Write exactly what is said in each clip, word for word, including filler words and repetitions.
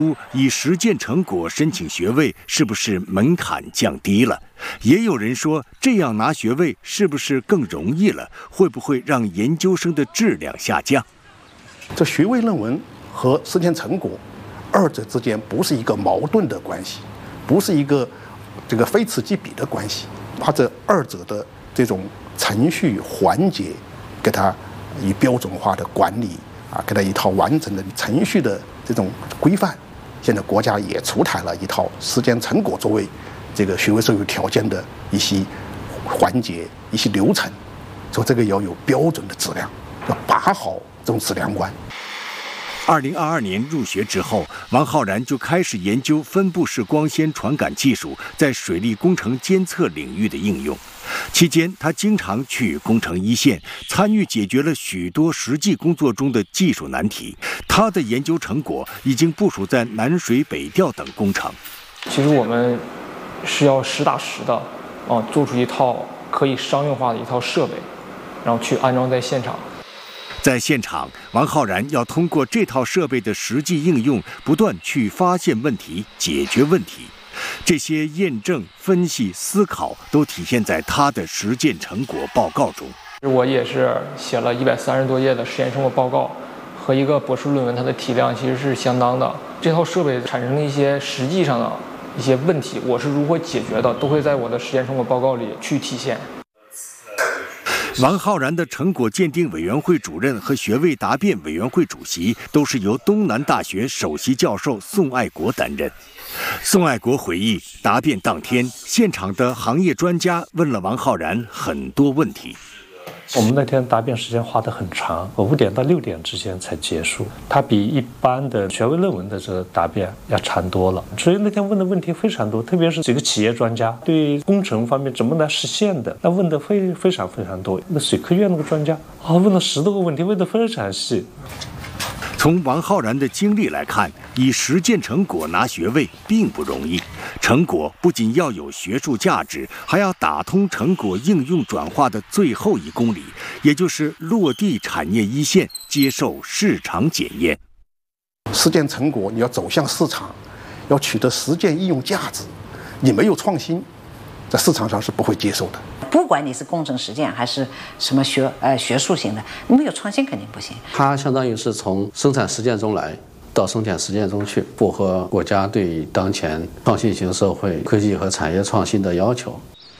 以实践成果申请学位是不是门槛降低了？也有人说，这样拿学位是不是更容易了？会不会让研究生的质量下降？ 这学位论文和实践成果二者之间不是一个矛盾的关系，不是一个这个非此即彼的关系，把这二者的这种程序环节给它以标准化的管理啊，给它一套完整的程序的这种规范。现在国家也出台了一套实践成果作为这个学位授予条件的一些环节、一些流程，所以这个要有标准的质量，要把好这种质量关。 二零二二年入学之后，王浩然就开始研究分布式光纤传感技术在水利工程监测领域的应用。期间，他经常去工程一线，参与解决了许多实际工作中的技术难题。他的研究成果已经部署在南水北调等工程。 其实我们是要实打实的啊，做出一套可以商用化的一套设备，然后去安装在现场。 在现场，王浩然要通过这套设备的实际应用，不断去发现问题、解决问题。这些验证、分析、思考都体现在他的实践成果报告中。 我也是写了一百三十多页的实验成果报告，和一个博士论文，它的体量其实是相当的。这套设备产生了一些实际上的一些问题，我是如何解决的，都会在我的实验成果报告里去体现。 王浩然的成果鉴定委员会主任和学位答辩委员会主席都是由东南大学首席教授宋爱国担任。宋爱国回忆，答辩当天，现场的行业专家问了王浩然很多问题。 我们那天答辩时间花得很长，五点到六点之间才结束，它比一般的学位论文的这个答辩要长多了。所以那天问的问题非常多，特别是几个企业专家对工程方面怎么来实现的，那问的非非常非常多。那水科院那个专家啊，问了十多个问题，问得非常细。 从王浩然的经历来看，以实践成果拿学位并不容易。成果不仅要有学术价值，还要打通成果应用转化的最后一公里，也就是落地产业一线，接受市场检验。 实践成果你要走向市场，要取得实践应用价值，你没有创新，在市场上是不会接受的。 不管你是工程实践还是什么学呃学术型的，你没有创新肯定不行。 它相当于是从生产实践中来到生产实践中去，符合国家对于当前创新型社会科技和产业创新的要求。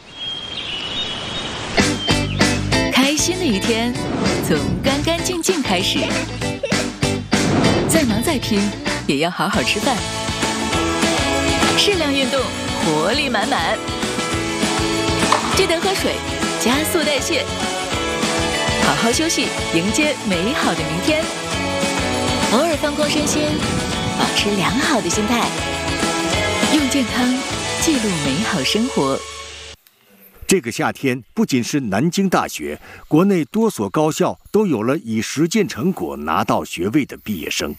开心的一天从干干净净开始，再忙再拼也要好好吃饭，适量运动，活力满满。记得喝水，加速代谢，好好休息，迎接美好的明天。偶尔放空身心，保持良好的心态，用健康记录美好生活。 这个夏天，不仅是南京大学，国内多所高校都有了以实践成果拿到学位的毕业生。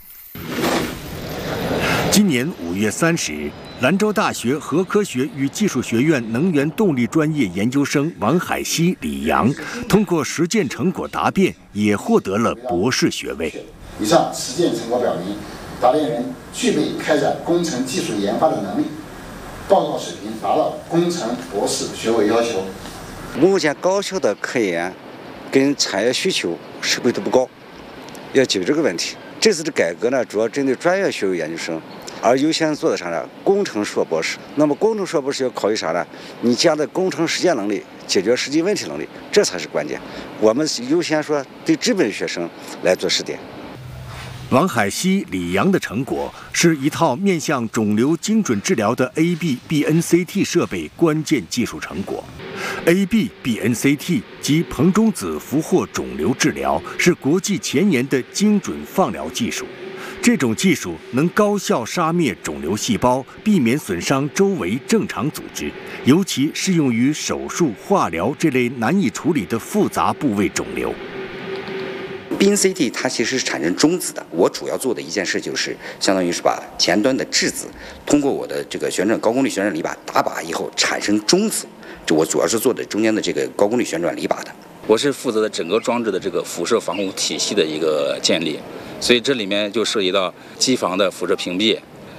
今年五月三十日，兰州大学核科学与技术学院能源动力专业研究生王海西、李阳通过实践成果答辩，也获得了博士学位。 以上实践成果表明，答辩人具备开展工程技术研发的能力，报告水平达到工程博士学位要求。 目前高校的科研跟产业需求适配度不高，要解决这个问题。这次的改革呢，主要针对专业学位研究生，而优先做的啥呢？工程硕博士。那么工程硕博士要考虑啥呢？你将来工程实践能力、解决实际问题能力，这才是关键。我们优先说对资本学生来做试点。 王海西、李阳的成果是一套面向肿瘤精准治疗的 A B B N C T 设备关键技术成果。A B B N C T 及硼中子俘获肿瘤治疗是国际前沿的精准放疗技术。这种技术能高效杀灭肿瘤细胞，避免损伤周围正常组织，尤其适用于手术、化疗这类难以处理的复杂部位肿瘤。 B N C T 它其实是产生中子的，我主要做的一件事就是相当于是把前端的质子通过我的这个旋转高功率旋转离靶打靶以后产生中子，这我主要是做的中间的这个高功率旋转离靶的。 我是负责的整个装置的这个辐射防护体系的一个建立，所以这里面就涉及到机房的辐射屏蔽，